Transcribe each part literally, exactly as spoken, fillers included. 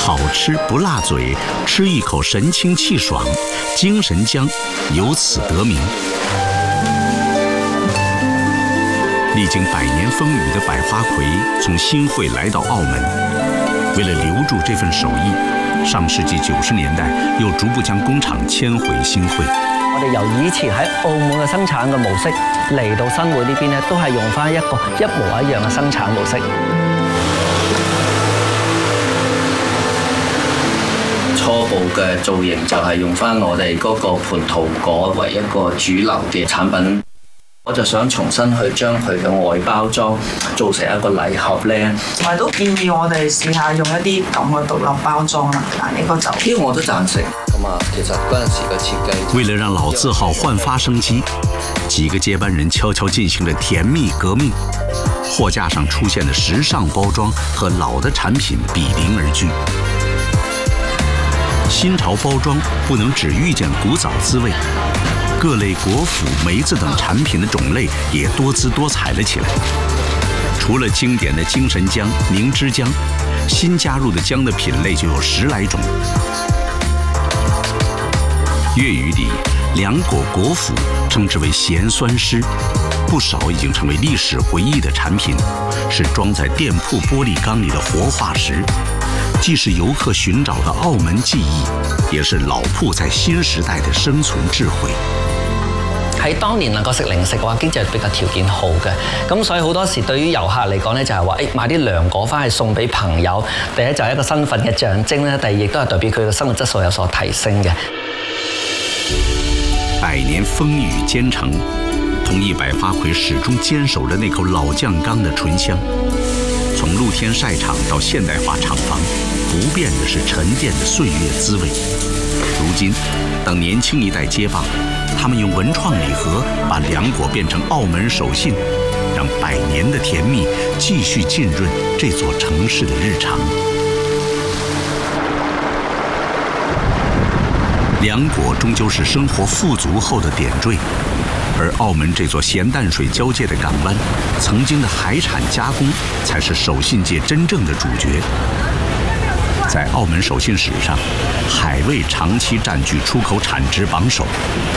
好吃不辣嘴，吃一口神清气爽，精神姜由此得名。历经百年风雨的百花葵从新会来到澳门，为了留住这份手艺，上世纪九十年代又逐步将工厂迁回新會。 我哋由以前喺澳門嘅生產嘅模式嚟到新會呢邊咧，都係用翻一個一模一樣嘅生產模式。 初步嘅造型就係用翻我哋嗰個蟠桃果為一個主流嘅產品。我就想重新去將佢嘅外包裝做成一個禮盒咧， 同埋都建議我哋試下用一啲咁嘅獨立包裝啦。嗱，呢個就呢個我都贊成。咁啊，其實嗰陣時嘅設計， 為了讓老字號煥發生機，幾個接班人悄悄進行了甜蜜革命。貨架上出現的時尚包裝和老的產品比鄰而居。新潮包裝不能只遇見古早滋味。各類果脯、梅子等產品的種類也多姿多彩了起來。除了經典的精神薑、明枝薑，新加入的薑的品類就有十來種。粵語裡，涼果果脯稱之為鹹酸絲，不少已經成為歷史回憶的產品，是裝在店鋪玻璃缸裡的活化石。既是遊客尋找的澳門記憶，也是老鋪在新時代的生存智慧。 喺當年能夠食零食嘅話，經濟比較條件好嘅，咁所以好多時對於遊客嚟講咧，就係話誒買啲涼果翻去送俾朋友，第一就係一個身份嘅象徵咧，第二亦都係代表佢嘅生活質素有所提升嘅。 百年風雨兼程，同意百花葵始終堅守着那口老醬缸的醇香。從露天曬場到現代化廠房，不變的是沉澱的歲月滋味。如今，當年輕一代接棒，他們用文創禮盒把涼果變成澳門手信，讓百年的甜蜜繼續浸潤這座城市的日常。涼果終究是生活富足後的點綴。而澳門這座鹹淡水交界的港灣，曾經的海產加工才是手信界真正的主角。在澳門手信史上，海味長期佔據出口產值榜首。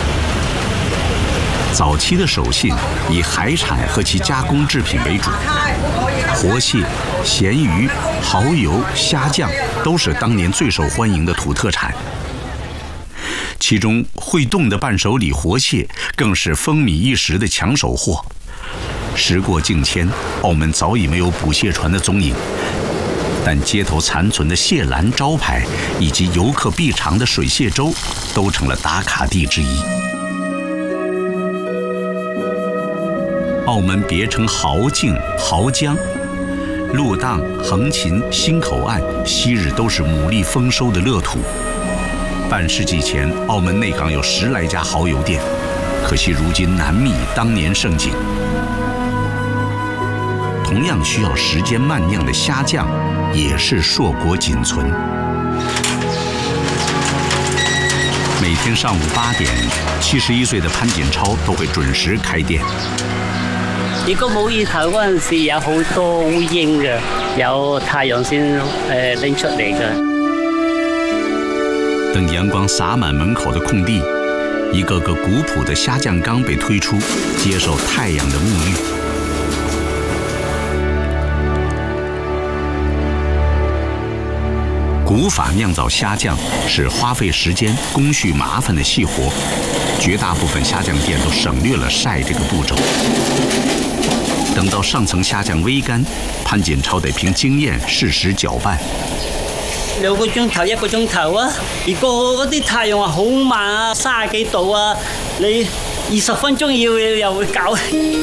早期的手信以海產和其加工製品為主，活蟹、鹹魚、蠔油、蝦醬都是當年最受歡迎的土特產。其中會動的伴手禮活蟹更是風靡一時的搶手貨。時過境遷，澳門早已沒有捕蟹船的蹤影，但街頭殘存的蟹欄招牌以及遊客必嘗的水蟹粥都成了打卡地之一。澳門別稱蠔徑、蠔江，鹿檔、橫琴、新口岸昔日都是牡蠣豐收的樂土。半世紀前，澳門內港有十來家蠔油店，可惜如今難覓當年盛景。同樣需要時間慢釀的蝦醬，也是碩果僅存。每天上午八點，七十一歲的潘錦超都會準時開店。 如果冇熱頭嗰陣時，有好多烏蠅嘅，有太陽先誒拎出嚟嘅。 等陽光灑滿門口的空地，一個個古樸的蝦醬缸被推出，接受太陽的沐浴。古法釀造蝦醬是花費時間、工序麻煩的細活，絕大部分蝦醬店都省略了曬這個步驟。等到上層蝦醬微乾，潘錦超得憑經驗適時攪拌。 兩個鐘頭一個鐘頭啊！如果嗰啲太陽話好慢啊，三十幾度啊，你二十分鐘要又會搞。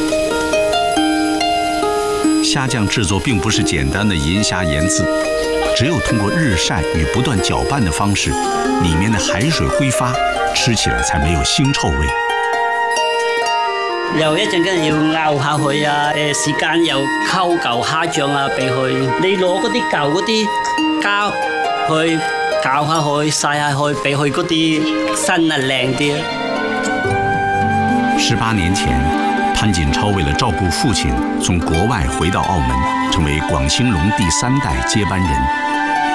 蝦醬製作並不是簡單的銀蝦鹽漬，只有通過日曬與不斷攪拌的方式，裡面的海水揮發，吃起來才沒有腥臭味。 又一陣間要拗下佢啊！誒時間又溝嚿蝦醬啊俾佢，你攞嗰啲舊嗰啲膠去搞下去曬下去，俾佢嗰啲身啊靚啲。 十八年前，潘錦超為了照顧父親，從國外回到澳門，成為廣興隆第三代接班人。